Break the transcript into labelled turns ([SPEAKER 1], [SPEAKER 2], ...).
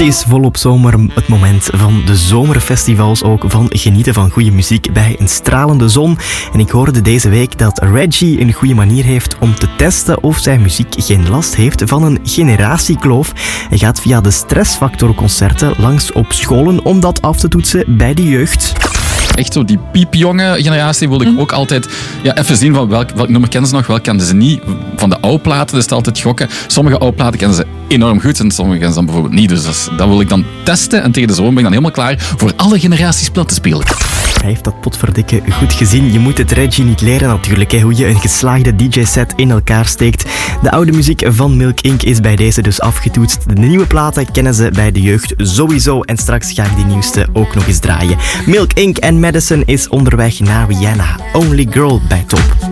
[SPEAKER 1] is volop zomer, het moment van de zomerfestivals ook, van genieten van goede muziek bij een stralende zon. En ik hoorde deze week dat Reggie een goede manier heeft om te testen of zijn muziek geen last heeft van een generatiekloof. Hij gaat via de Stressfactor-concerten langs op scholen om dat af te toetsen bij de jeugd.
[SPEAKER 2] Echt zo, die piepjonge generatie wilde ik ook altijd even zien van welk nummer kennen ze nog, welk kennen ze niet. Van de oude platen, dus altijd gokken. Sommige oude platen kennen ze enorm goed en sommige kennen ze dan bijvoorbeeld niet. Dus dat wil ik dan testen en tegen de zomer ben ik dan helemaal klaar voor alle generaties plat te spelen.
[SPEAKER 1] Hij heeft dat potverdikke goed gezien. Je moet het Reggie niet leren natuurlijk, hoe je een geslaagde DJ-set in elkaar steekt. De oude muziek van Milk Inc. is bij deze dus afgetoetst. De nieuwe platen kennen ze bij de jeugd sowieso. En straks ga ik die nieuwste ook nog eens draaien. Milk Inc. en Madison is onderweg naar Rihanna. Only Girl bij Top.